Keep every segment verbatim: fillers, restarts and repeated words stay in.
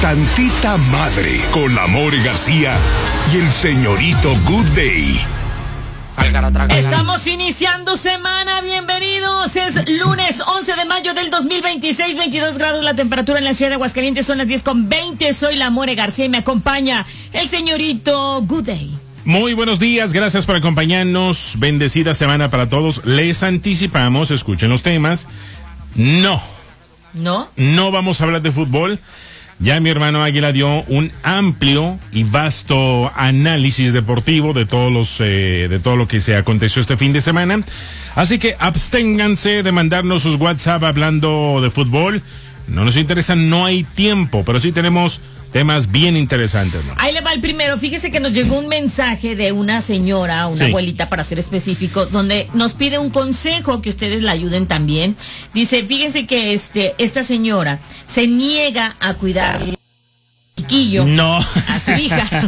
Tantita Madre con la More García y el señorito Good Day. Estamos iniciando semana, bienvenidos. Es lunes once de mayo del dos mil veintiséis, veintidós grados la temperatura en la ciudad de Aguascalientes, son las diez con veinte. Soy la More García y me acompaña el señorito Good Day. Muy buenos días, gracias por acompañarnos. Bendecida semana para todos. Les anticipamos, escuchen los temas. No. ¿No? No vamos a hablar de fútbol. Ya mi hermano Águila dio un amplio y vasto análisis deportivo de todos los eh, de todo lo que se aconteció este fin de semana. Así que absténganse de mandarnos sus WhatsApp hablando de fútbol. No nos interesa, no hay tiempo, pero sí tenemos temas bien interesantes, ¿no? Ahí le va el primero. Fíjese que nos llegó un mensaje de una señora, una sí. abuelita para ser específico, donde nos pide un consejo, que ustedes la ayuden también. Dice, fíjense que este esta señora se niega a cuidar al chiquillo, no, a su hija.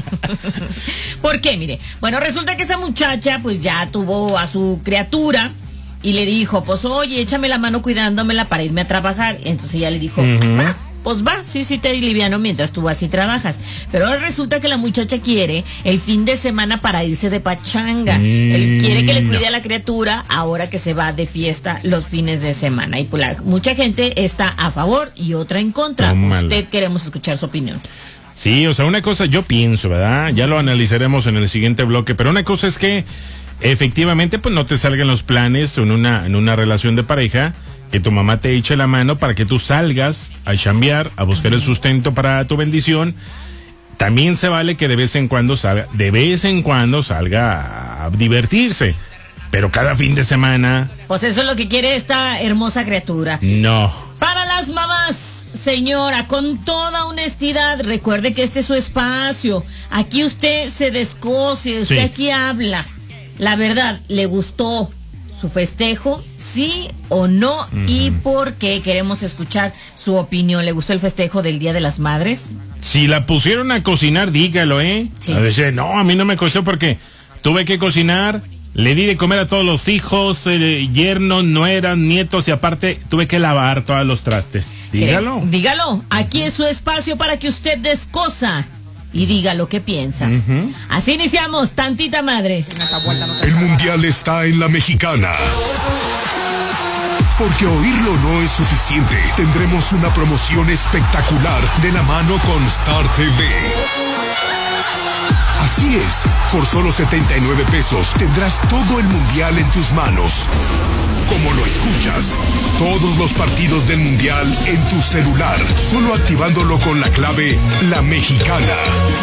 ¿Por qué? Mire, bueno, resulta que esta muchacha pues ya tuvo a su criatura y le dijo, pues oye, échame la mano cuidándomela para irme a trabajar. Entonces ella le dijo, uh-huh. ah, pues va, sí, sí te liviano mientras tú vas y trabajas. Pero ahora resulta que la muchacha quiere el fin de semana para irse de pachanga. Mm, Él quiere que le cuide no. a la criatura ahora que se va de fiesta los fines de semana. Y pues la, mucha gente está a favor y otra en contra. Tómala. Usted queremos escuchar su opinión. Sí, o sea, una cosa yo pienso, ¿verdad? Ya lo analizaremos en el siguiente bloque, pero una cosa es que efectivamente pues no te salgan los planes en una, en una relación de pareja, que tu mamá te eche la mano para que tú salgas a chambear, a buscar el sustento para tu bendición. También se vale que de vez en cuando salga, de vez en cuando salga a divertirse, pero cada fin de semana. Pues eso es lo que quiere esta hermosa criatura. No. Para las mamás, señora, con toda honestidad, recuerde que este es su espacio. Aquí usted se descoce, usted sí. aquí habla. La verdad, ¿le gustó su festejo? ¿Sí o no? Uh-huh. ¿Y por qué? Queremos escuchar su opinión. ¿Le gustó el festejo del Día de las Madres? Si la pusieron a cocinar, dígalo, ¿eh? Sí. A veces, no, a mí no me costó porque tuve que cocinar, le di de comer a todos los hijos, eh, yernos, nueras, nietos y aparte tuve que lavar todos los trastes. Dígalo. Eh, dígalo. Aquí es su espacio para que usted descosa y diga lo que piensa. Uh-huh. Así iniciamos, Tantita Madre. El mundial está en la Mexicana. Porque oírlo no es suficiente. Tendremos una promoción espectacular de la mano con Star T V. Así es, por solo setenta y nueve pesos tendrás todo el mundial en tus manos. Como lo escuchas, todos los partidos del mundial en tu celular, solo activándolo con la clave La Mexicana.